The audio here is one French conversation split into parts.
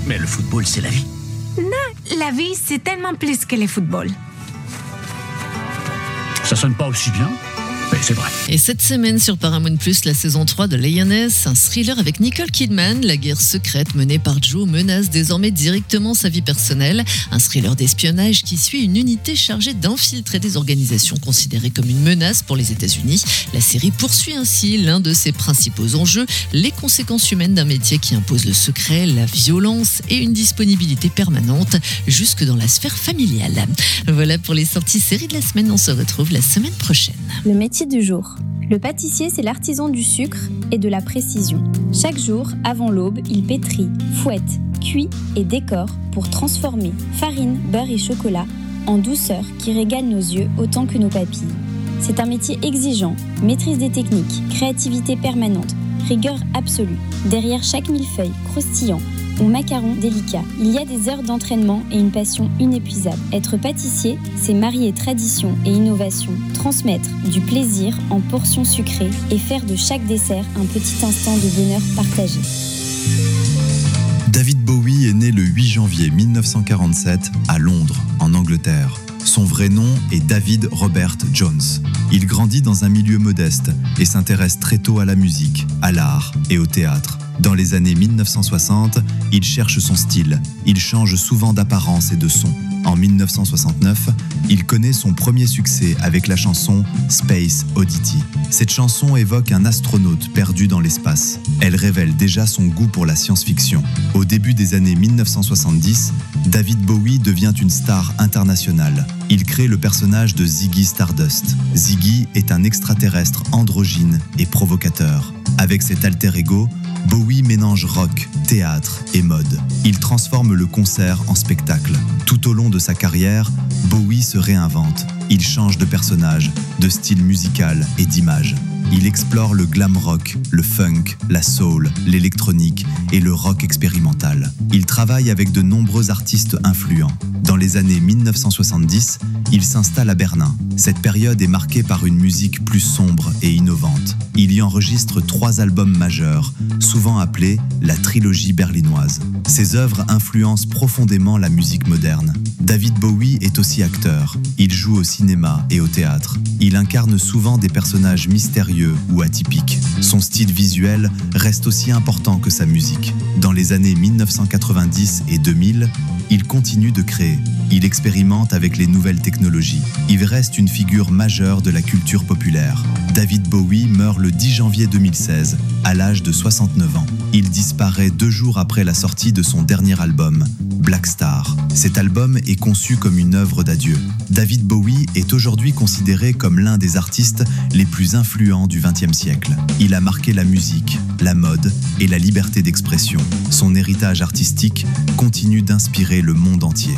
Mais le football, c'est la vie. Non, la vie, c'est tellement plus que le football. Ça sonne pas aussi bien, mais c'est vrai. Et cette semaine sur Paramount+, la saison 3 de Lioness, un thriller avec Nicole Kidman. La guerre secrète menée par Joe menace désormais directement sa vie personnelle. Un thriller d'espionnage qui suit une unité chargée d'infiltrer des organisations considérées comme une menace pour les États-Unis. La série poursuit ainsi l'un de ses principaux enjeux, les conséquences humaines d'un métier qui impose le secret, la violence et une disponibilité permanente jusque dans la sphère familiale. Voilà pour les sorties séries de la semaine. On se retrouve la semaine prochaine. Le métier du jour. Le pâtissier, c'est l'artisan du sucre et de la précision. Chaque jour, avant l'aube, il pétrit, fouette, cuit et décore pour transformer farine, beurre et chocolat en douceur qui régale nos yeux autant que nos papilles. C'est un métier exigeant, maîtrise des techniques, créativité permanente, rigueur absolue. Derrière chaque millefeuille croustillant ou macaron délicat, il y a des heures d'entraînement et une passion inépuisable. Être pâtissier, c'est marier tradition et innovation, transmettre du plaisir en portions sucrées et faire de chaque dessert un petit instant de bonheur partagé. David Bowie est né le 8 janvier 1947 à Londres, en Angleterre. Son vrai nom est David Robert Jones. Il grandit dans un milieu modeste et s'intéresse très tôt à la musique, à l'art et au théâtre. Dans les années 1960, il cherche son style. Il change souvent d'apparence et de son. En 1969, il connaît son premier succès avec la chanson Space Oddity. Cette chanson évoque un astronaute perdu dans l'espace. Elle révèle déjà son goût pour la science-fiction. Au début des années 1970, David Bowie devient une star internationale. Il crée le personnage de Ziggy Stardust. Ziggy est un extraterrestre androgyne et provocateur. Avec cet alter ego, Bowie mélange rock, théâtre et mode. Il transforme le concert en spectacle. Tout au long de sa carrière, Bowie se réinvente. Il change de personnage, de style musical et d'image. Il explore le glam rock, le funk, la soul, l'électronique et le rock expérimental. Il travaille avec de nombreux artistes influents. Dans les années 1970, il s'installe à Berlin. Cette période est marquée par une musique plus sombre et innovante. Il y enregistre 3 albums majeurs, souvent appelés la trilogie berlinoise. Ses œuvres influencent profondément la musique moderne. David Bowie est aussi acteur. Il joue au cinéma et au théâtre. Il incarne souvent des personnages mystérieux ou atypiques. Son style visuel reste aussi important que sa musique. Dans les années 1990 et 2000, il continue de créer. Il expérimente avec les nouvelles technologies. Il reste une figure majeure de la culture populaire. David Bowie meurt le 10 janvier 2016, à l'âge de 69 ans. Il disparaît 2 jours après la sortie de son dernier album, Black Star. Cet album est conçu comme une œuvre d'adieu. David Bowie est aujourd'hui considéré comme l'un des artistes les plus influents du XXe siècle. Il a marqué la musique, la mode et la liberté d'expression. Son héritage artistique continue d'inspirer le monde entier.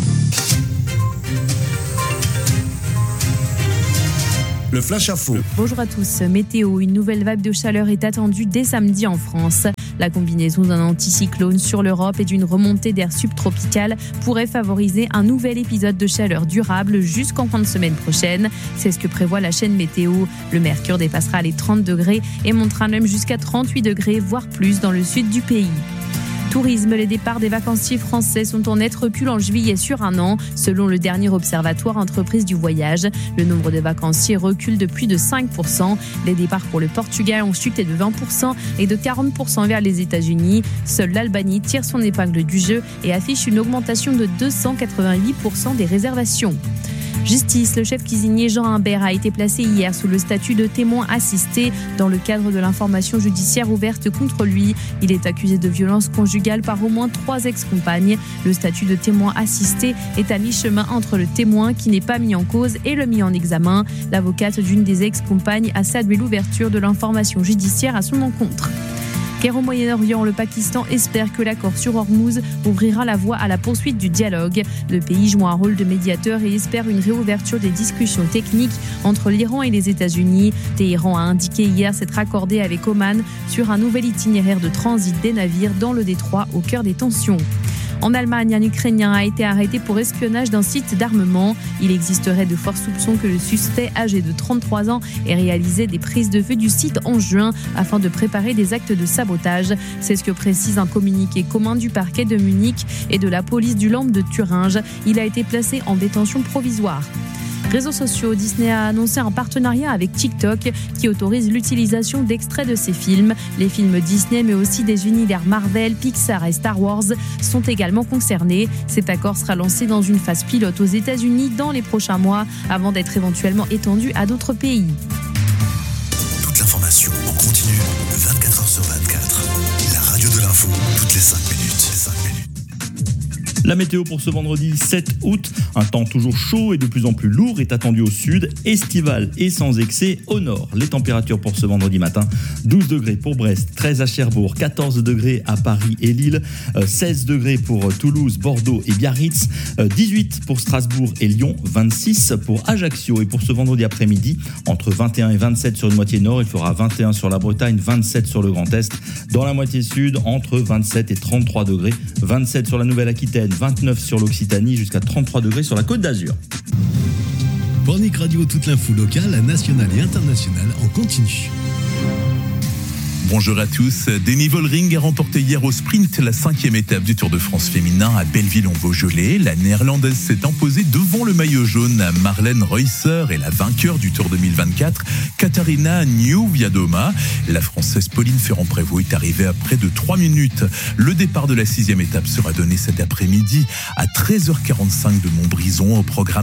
Le Flash Info. Bonjour à tous. Météo, une nouvelle vague de chaleur est attendue dès samedi en France. La combinaison d'un anticyclone sur l'Europe et d'une remontée d'air subtropical pourrait favoriser un nouvel épisode de chaleur durable jusqu'en fin de semaine prochaine. C'est ce que prévoit la chaîne Météo. Le mercure dépassera les 30 degrés et montera même jusqu'à 38 degrés, voire plus dans le sud du pays. Tourisme, les départs des vacanciers français sont en net recul en juillet sur 1 an. Selon le dernier observatoire entreprise du voyage, le nombre de vacanciers recule de plus de 5%. Les départs pour le Portugal ont chuté de 20% et de 40% vers les États-Unis. Seule l'Albanie tire son épingle du jeu et affiche une augmentation de 288% des réservations. Justice, le chef cuisinier Jean Humbert a été placé hier sous le statut de témoin assisté dans le cadre de l'information judiciaire ouverte contre lui. Il est accusé de violence conjugale par au moins 3 ex-compagnes. Le statut de témoin assisté est à mi-chemin entre le témoin qui n'est pas mis en cause et le mis en examen. L'avocate d'une des ex-compagnes a salué l'ouverture de l'information judiciaire à son encontre. Guerre au Moyen-Orient, le Pakistan espère que l'accord sur Hormuz ouvrira la voie à la poursuite du dialogue. Le pays joue un rôle de médiateur et espère une réouverture des discussions techniques entre l'Iran et les États-Unis. Téhéran a indiqué hier s'être accordé avec Oman sur un nouvel itinéraire de transit des navires dans le détroit au cœur des tensions. En Allemagne, un Ukrainien a été arrêté pour espionnage d'un site d'armement. Il existerait de forts soupçons que le suspect, âgé de 33 ans, ait réalisé des prises de vue du site en juin afin de préparer des actes de sabotage. C'est ce que précise un communiqué commun du parquet de Munich et de la police du Land de Thuringe. Il a été placé en détention provisoire. Réseaux sociaux, Disney a annoncé un partenariat avec TikTok qui autorise l'utilisation d'extraits de ses films. Les films Disney, mais aussi des univers Marvel, Pixar et Star Wars sont également concernés. Cet accord sera lancé dans une phase pilote aux États-Unis dans les prochains mois avant d'être éventuellement étendu à d'autres pays. Toute l'information en continu, 24h sur 24. La radio de l'info, toutes les 5 minutes. La météo pour ce vendredi 7 août, un temps toujours chaud et de plus en plus lourd est attendu au sud, estival et sans excès au nord. Les températures pour ce vendredi matin, 12 degrés pour Brest, 13 à Cherbourg, 14 degrés à Paris et Lille, 16 degrés pour Toulouse, Bordeaux et Biarritz, 18 pour Strasbourg et Lyon, 26 pour Ajaccio. Et pour ce vendredi après-midi, entre 21 et 27 sur une moitié nord, il fera 21 sur la Bretagne, 27 sur le Grand Est. Dans la moitié sud, entre 27 et 33 degrés, 27 sur la Nouvelle-Aquitaine, 29 sur l'Occitanie, jusqu'à 33 degrés sur la Côte d'Azur. Pornic Radio, toute l'info locale, nationale et internationale en continu. Bonjour à tous. Demi Vollering a remporté hier au sprint la 5e étape du Tour de France féminin à Belleville-en-Beaujolais. La néerlandaise s'est imposée devant le maillot jaune à Marlène Reusser et la vainqueur du Tour 2024, Katharina Nieuwiadoma. La Française Pauline Ferrand-Prévot est arrivée à près de 3 minutes. Le départ de la 6e étape sera donné cet après-midi à 13h45 de Montbrison, au programme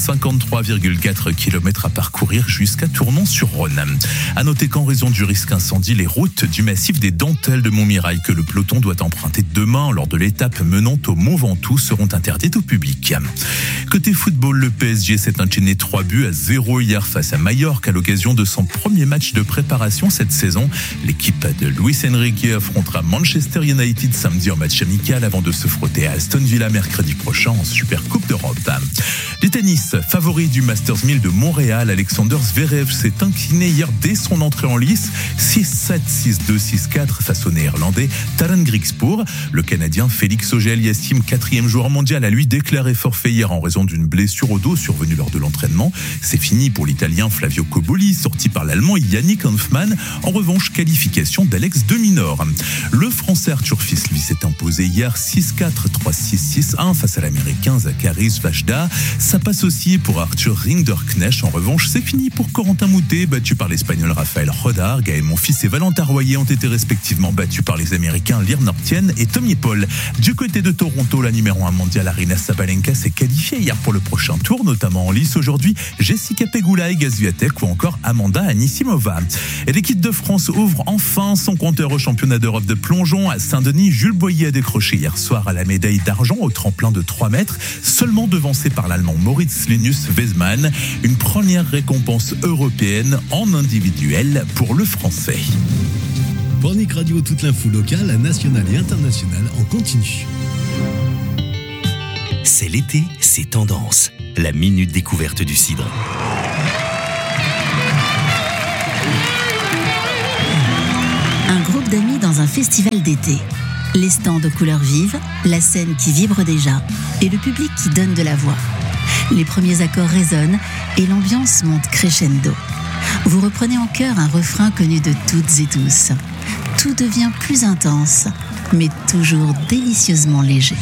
153,4 km à parcourir jusqu'à Tournon-sur-Rhône. À noter qu'en raison du risque incendie, les routes du massif des Dentelles de Montmirail que le peloton doit emprunter demain lors de l'étape menant au Mont Ventoux seront interdites au public. Côté football, le PSG s'est enchaîné 3-0 hier face à Majorque à l'occasion de son premier match de préparation cette saison. L'équipe de Luis Enrique affrontera Manchester United samedi en match amical avant de se frotter à Aston Villa mercredi prochain en Supercoupe d'Europe. Du tennis, favori du Masters 1000 de Montréal, Alexander Zverev s'est incliné hier dès son entrée en lice 6-7, 6-2, 6-4 face au néerlandais Taren Griekspoor. Le Canadien Félix Auger-Aliassime, 4e joueur mondial, a lui déclaré forfait hier en raison d'une blessure au dos survenue lors de l'entraînement. C'est fini pour l'Italien Flavio Cobolli, sorti par l'Allemand Yannick Hanfmann. En revanche, qualification d'Alex de Minaur. Le Français Arthur Fils, lui, s'est imposé hier 6-4, 3-6, 6-1 face à l'Américain Zachary Svajda. Ça passe aussi pour Arthur Rinderknecht. En revanche, c'est fini pour Corentin Moutet, battu par l'Espagnol Rafael Rodar. Gaël Monfils et Valentin Royer ont été respectivement battus par les Américains Lir Nortjen et Tommy Paul. Du côté de Toronto, la numéro 1 mondiale Aryna Sabalenka s'est qualifiée hier pour le prochain tour, notamment en lice aujourd'hui Jessica Pegula et Gaziatek ou encore Amanda Anisimova. Et l'équipe de France ouvre enfin son compteur au championnat d'Europe de plongeon à Saint-Denis. Jules Boyer a décroché hier soir à la médaille d'argent au tremplin de 3 mètres, seulement devancé par l'Allemand Moritz Linus Weismann. Une première récompense européenne en individuel pour le Français. Pornic Radio, toute l'info locale, nationale et internationale en continu. C'est l'été, c'est tendance. La minute découverte du cidre. Un groupe d'amis dans un festival d'été. Les stands de couleurs vives, la scène qui vibre déjà et le public qui donne de la voix. Les premiers accords résonnent et l'ambiance monte crescendo. Vous reprenez en chœur un refrain connu de toutes et tous. Tout devient plus intense, mais toujours délicieusement léger.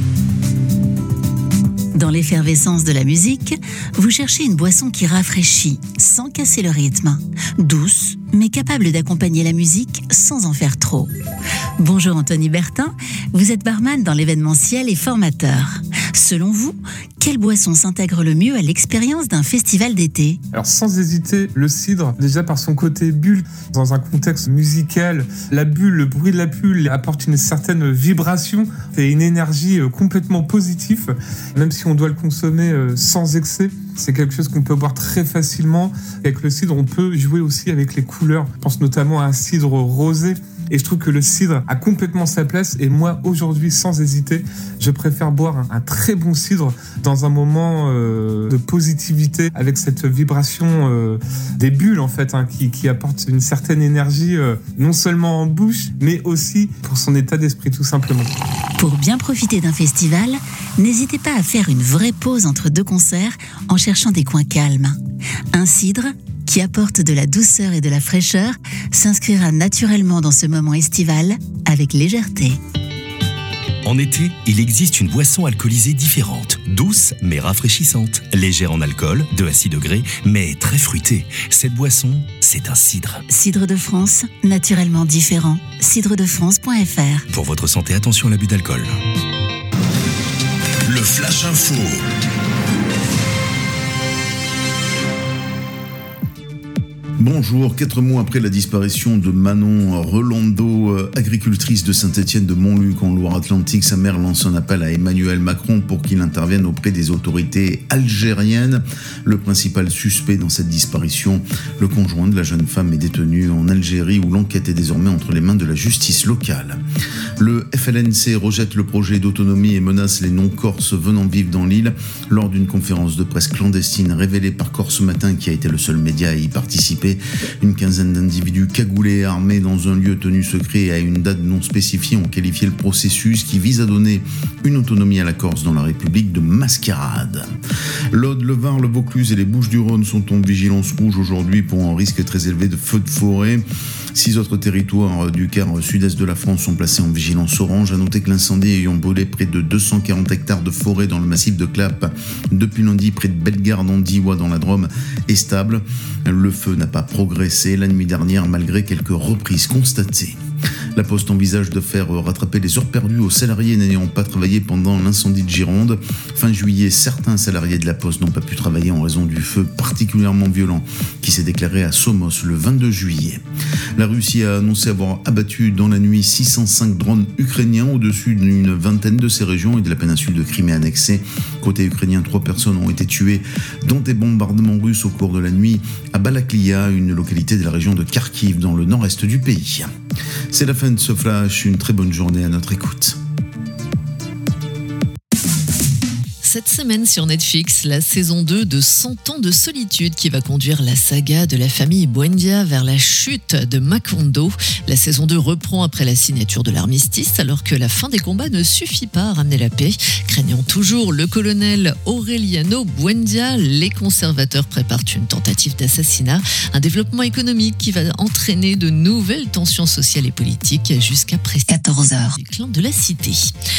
Dans l'effervescence de la musique, vous cherchez une boisson qui rafraîchit, sans casser le rythme. Douce, mais capable d'accompagner la musique sans en faire trop. Bonjour Anthony Bertin, vous êtes barman dans l'événementiel et formateur. Selon vous, quelle boisson s'intègre le mieux à l'expérience d'un festival d'été ? Alors sans hésiter, le cidre, déjà par son côté bulle, dans un contexte musical, la bulle, le bruit de la bulle apporte une certaine vibration et une énergie complètement positive, même si on doit le consommer sans excès. C'est quelque chose qu'on peut boire très facilement. Avec le cidre, on peut jouer aussi avec les couleurs. Je pense notamment à un cidre rosé. Et je trouve que le cidre a complètement sa place. Et moi, aujourd'hui, sans hésiter, je préfère boire un très bon cidre dans un moment de positivité avec cette vibration des bulles, en fait, qui apporte une certaine énergie, non seulement en bouche, mais aussi pour son état d'esprit, tout simplement. Pour bien profiter d'un festival, n'hésitez pas à faire une vraie pause entre 2 concerts en cherchant des coins calmes. Un cidre, qui apporte de la douceur et de la fraîcheur, s'inscrira naturellement dans ce moment estival avec légèreté. En été, il existe une boisson alcoolisée différente, douce mais rafraîchissante, légère en alcool, 2 à 6 degrés, mais très fruitée. Cette boisson, c'est un cidre. Cidre de France, naturellement différent. cidredefrance.fr. Pour votre santé, attention à l'abus d'alcool. Le Flash Info. Bonjour, 4 mois après la disparition de Manon Rolando, agricultrice de Saint-Étienne de Montluc en Loire-Atlantique, sa mère lance un appel à Emmanuel Macron pour qu'il intervienne auprès des autorités algériennes. Le principal suspect dans cette disparition, le conjoint de la jeune femme, est détenu en Algérie où l'enquête est désormais entre les mains de la justice locale. Le FLNC rejette le projet d'autonomie et menace les non-corses venant vivre dans l'île. Lors d'une conférence de presse clandestine révélée par Corse Matin, qui a été le seul média à y participer, une quinzaine d'individus cagoulés et armés dans un lieu tenu secret et à une date non spécifiée ont qualifié le processus qui vise à donner une autonomie à la Corse dans la République de mascarade. L'Aude, le Var, le Vaucluse et les Bouches-du-Rhône sont en vigilance rouge aujourd'hui pour un risque très élevé de feux de forêt. 6 autres territoires du quart sud-est de la France sont placés en vigilance orange. À noter que l'incendie ayant brûlé près de 240 hectares de forêt dans le massif de Clappes depuis lundi près de Bellegarde en Diois dans la Drôme est stable. Le feu n'a pas progressé la nuit dernière malgré quelques reprises constatées. La Poste envisage de faire rattraper les heures perdues aux salariés n'ayant pas travaillé pendant l'incendie de Gironde. Fin juillet, certains salariés de la Poste n'ont pas pu travailler en raison du feu particulièrement violent qui s'est déclaré à Somos le 22 juillet. La Russie a annoncé avoir abattu dans la nuit 605 drones ukrainiens au-dessus d'une vingtaine de ces régions et de la péninsule de Crimée annexée. Côté ukrainien, 3 personnes ont été tuées dans des bombardements russes au cours de la nuit à Balaklia, une localité de la région de Kharkiv dans le nord-est du pays. C'est la fin de ce flash, une très bonne journée à notre écoute. Cette semaine sur Netflix, la saison 2 de 100 ans de solitude qui va conduire la saga de la famille Buendia vers la chute de Macondo. La saison 2 reprend après la signature de l'armistice alors que la fin des combats ne suffit pas à ramener la paix. Craignant toujours le colonel Aureliano Buendia, les conservateurs préparent une tentative d'assassinat, un développement économique qui va entraîner de nouvelles tensions sociales et politiques jusqu'à presque 14h. Du clan de la cité.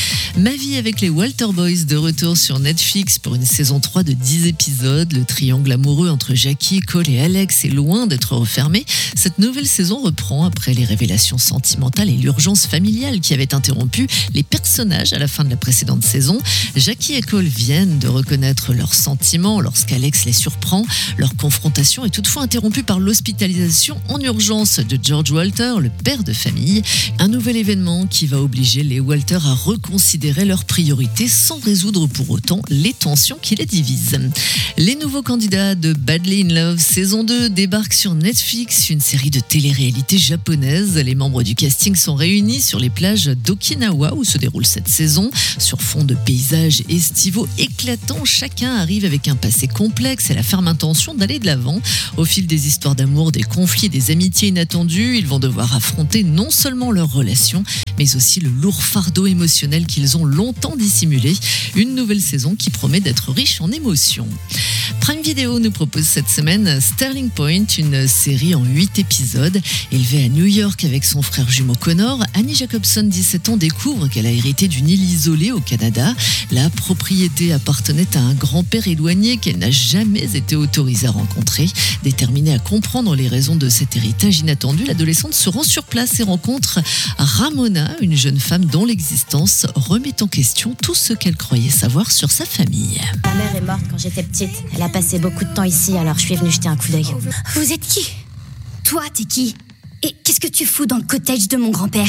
Ma vie avec les Walter Boys de retour sur Netflix pour une saison 3 de 10 épisodes. Le triangle amoureux entre Jackie, Cole et Alex est loin d'être refermé. Cette nouvelle saison reprend après les révélations sentimentales et l'urgence familiale qui avait interrompu les personnages à la fin de la précédente saison. Jackie et Cole viennent de reconnaître leurs sentiments lorsqu'Alex les surprend. Leur confrontation est toutefois interrompue par l'hospitalisation en urgence de George Walter, le père de famille. Un nouvel événement qui va obliger les Walter à reconsidérer leurs priorités sans résoudre pour autant les tensions qui les divisent. Les nouveaux candidats de Badly in Love saison 2 débarquent sur Netflix, une série de télé-réalité japonaise. Les membres du casting sont réunis sur les plages d'Okinawa où se déroule cette saison. Sur fond de paysages estivaux éclatants, chacun arrive avec un passé complexe et la ferme intention d'aller de l'avant. Au fil des histoires d'amour, des conflits et des amitiés inattendues, ils vont devoir affronter non seulement leurs relations, mais aussi le lourd fardeau émotionnel qu'ils ont longtemps dissimulé. Une nouvelle saison qui promet d'être riche en émotions. Prime Video nous propose cette semaine Sterling Point, une série en 8 épisodes. Élevée à New York avec son frère jumeau Connor, Annie Jacobson, 17 ans, découvre qu'elle a hérité d'une île isolée au Canada. La propriété appartenait à un grand-père éloigné qu'elle n'a jamais été autorisée à rencontrer. Déterminée à comprendre les raisons de cet héritage inattendu, l'adolescente se rend sur place et rencontre Ramona, une jeune femme dont l'existence remet en question tout ce qu'elle croyait savoir sur sa famille. Ma mère est morte quand j'étais petite. Elle a passé beaucoup de temps ici, alors je suis venue jeter un coup d'œil. Vous êtes qui? Toi, t'es qui? Et qu'est-ce que tu fous dans le cottage de mon grand-père?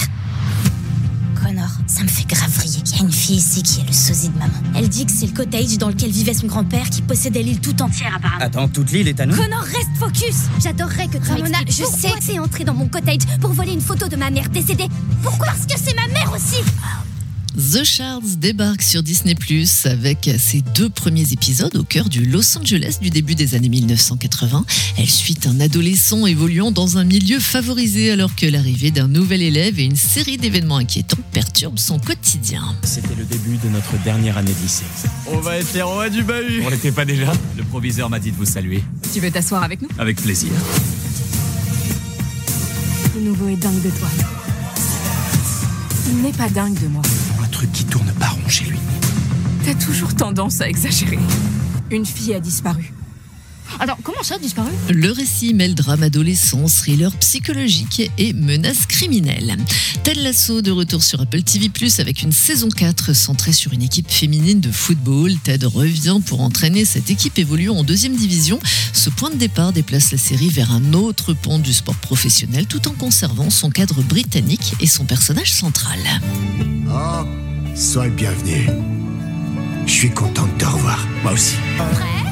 Connor, ça me fait grave vriller. Il y a une fille ici qui est le sosie de maman. Elle dit que c'est le cottage dans lequel vivait son grand-père qui possédait l'île tout entière apparemment. Attends, toute l'île est à nous? Connor, reste focus. J'adorerais que tu m'expliques pourquoi t'es entré dans mon cottage pour voler une photo de ma mère décédée. Pourquoi? Parce que c'est ma mère aussi. The Shards débarque sur Disney+, avec ses 2 premiers épisodes au cœur du Los Angeles du début des années 1980. Elle suit un adolescent évoluant dans un milieu favorisé alors que l'arrivée d'un nouvel élève et une série d'événements inquiétants perturbent son quotidien. C'était le début de notre dernière année de lycée. On va être les rois du bahut. On l'était pas déjà? Le proviseur m'a dit de vous saluer. Tu veux t'asseoir avec nous? Avec plaisir. Le nouveau est dingue de toi. Il n'est pas dingue de moi. Un truc qui tourne pas rond chez lui. T'as toujours tendance à exagérer. Une fille a disparu. Attends, comment ça, disparu? Le récit mêle drame adolescent, thriller psychologique et menaces criminelles. Ted Lasso de retour sur Apple TV+, avec une saison 4 centrée sur une équipe féminine de football. Ted revient pour entraîner cette équipe évoluant en 2e division. Ce point de départ déplace la série vers un autre pan du sport professionnel tout en conservant son cadre britannique et son personnage central. Oh, sois bienvenue. Je suis content de te revoir, moi aussi. Prêt?